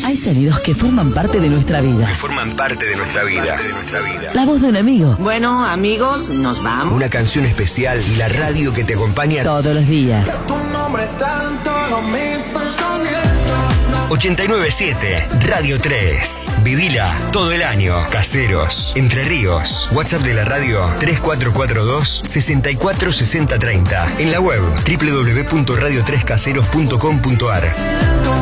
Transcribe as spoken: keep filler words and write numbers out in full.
Hay sonidos que forman parte de nuestra vida. Que forman parte de nuestra vida. La voz de un amigo. Bueno, amigos, nos vamos. Una canción especial y la radio que te acompaña todos los días. ochenta y nueve siete Radio tres. Vivila todo el año. Caseros, Entre Ríos. WhatsApp de la radio tres cuatro cuatro dos, seis cuatro seis cero tres cero. En la web doble u doble u doble u punto radio tres caseros punto com punto a r.